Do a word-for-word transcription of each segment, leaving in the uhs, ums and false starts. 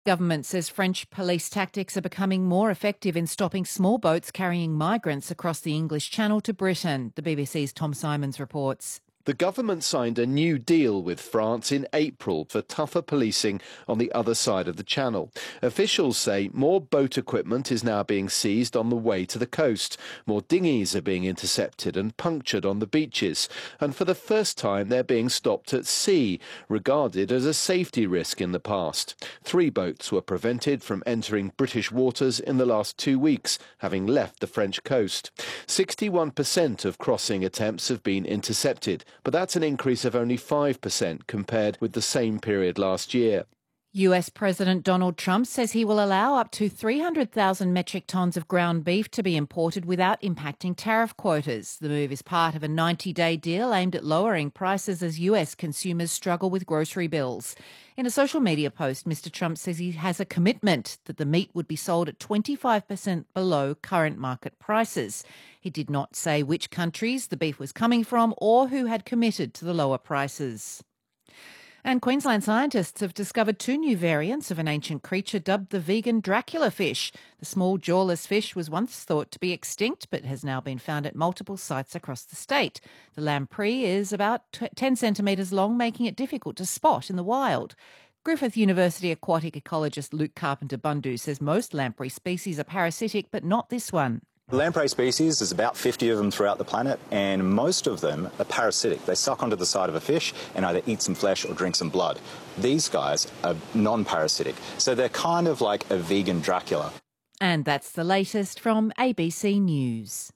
Government says French police tactics are becoming more effective in stopping small boats carrying migrants across the English Channel to Britain. The B B C's Tom Simons reports. The government signed a new deal with France in April for tougher policing on the other side of the Channel. Officials say more boat equipment is now being seized on the way to the coast. More dinghies are being intercepted and punctured on the beaches. And for the first time, they're being stopped at sea, regarded as a safety risk in the past. Three boats were prevented from entering British waters in the last two weeks, having left the French coast. sixty-one percent of crossing attempts have been intercepted, but that's an increase of only five percent compared with the same period last year. U S President Donald Trump says he will allow up to three hundred thousand metric tonnes of ground beef to be imported without impacting tariff quotas. The move is part of a ninety-day deal aimed at lowering prices as U S consumers struggle with grocery bills. In a social media post, Mister Trump says he has a commitment that the meat would be sold at twenty-five percent below current market prices. He did not say which countries the beef was coming from or who had committed to the lower prices. And Queensland scientists have discovered two new variants of an ancient creature dubbed the vegan Dracula fish. The small jawless fish was once thought to be extinct but has now been found at multiple sites across the state. The lamprey is about ten centimetres long, making it difficult to spot in the wild. Griffith University aquatic ecologist Luke Carpenter-Bundu says most lamprey species are parasitic, but not this one. Lamprey species, there's about fifty of them throughout the planet, and most of them are parasitic. They suck onto the side of a fish and either eat some flesh or drink some blood. These guys are non-parasitic, so they're kind of like a vegan Dracula. And that's the latest from A B C News.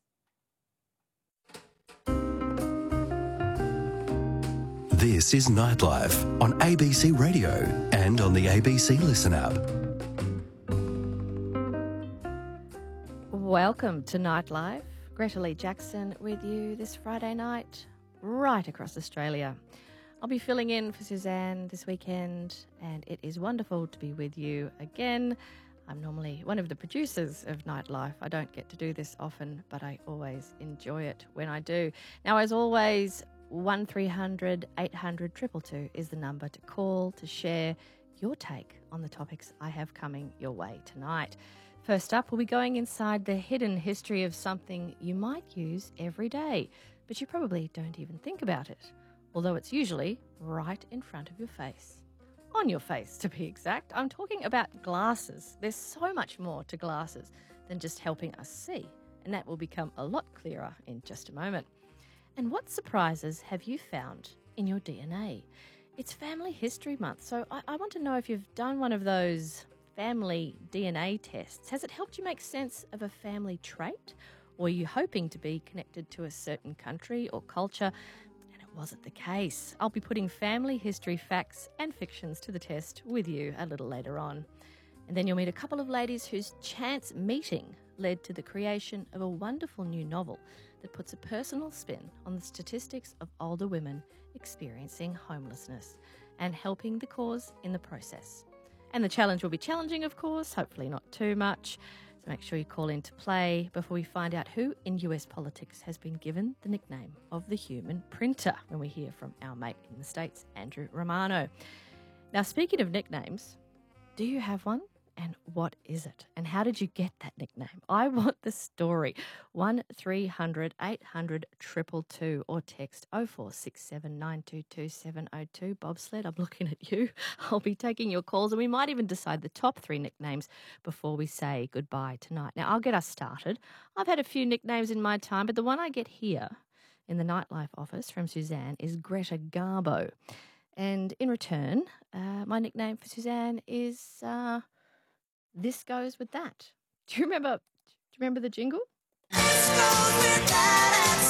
This is Nightlife on A B C Radio and on the A B C Listen app. Welcome to Nightlife. Greta Lee Jackson with you this Friday night, right across Australia. I'll be filling in for Suzanne this weekend, and it is wonderful to be with you again. I'm normally one of the producers of Nightlife. I don't get to do this often, but I always enjoy it when I do. Now, as always, one three hundred eight hundred two two two is the number to call to share your take on the topics I have coming your way tonight. First up, we'll be going inside the hidden history of something you might use every day, but you probably don't even think about it, although it's usually right in front of your face. On your face, to be exact. I'm talking about glasses. There's so much more to glasses than just helping us see, and that will become a lot clearer in just a moment. And what surprises have you found in your D N A? It's Family History Month, so I, I want to know if you've done one of those family D N A tests. Has it helped you make sense of a family trait? Or are you hoping to be connected to a certain country or culture? And it wasn't the case. I'll be putting family history facts and fictions to the test with you a little later on. And then you'll meet a couple of ladies whose chance meeting led to the creation of a wonderful new novel that puts a personal spin on the statistics of older women experiencing homelessness and helping the cause in the process. And the challenge will be challenging, of course, hopefully not too much. So make sure you call in to play before we find out who in U S politics has been given the nickname of the human printer when we hear from our mate in the States, Andrew Romano. Now, speaking of nicknames, do you have one? And what is it? And how did you get that nickname? I want the story. one three hundred eight hundred two two two or text oh four six seven nine two two seven oh two. Bobsled, I'm looking at you. I'll be taking your calls, and we might even decide the top three nicknames before we say goodbye tonight. Now, I'll get us started. I've had a few nicknames in my time, but the one I get here in the Nightlife office from Suzanne is Greta Garbo. And in return, uh, my nickname for Suzanne is... Uh, This goes with that. Do you remember? Do you remember the jingle? This goes with that and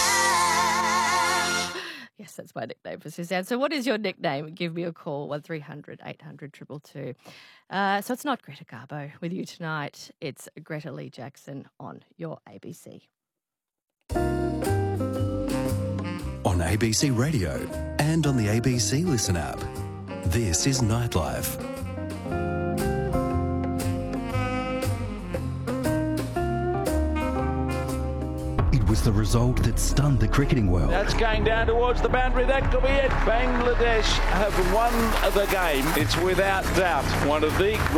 Suzanne. Yes, that's my nickname for Suzanne. So, what is your nickname? Give me a call one three hundred eight hundred two two two. Uh, so it's not Greta Garbo with you tonight. It's Greta Lee Jackson on your A B C. On A B C Radio and on the A B C Listen app. This is Nightlife. was the result that stunned the cricketing world. That's going down towards the boundary. That could be it. Bangladesh have won the game. It's without doubt one of the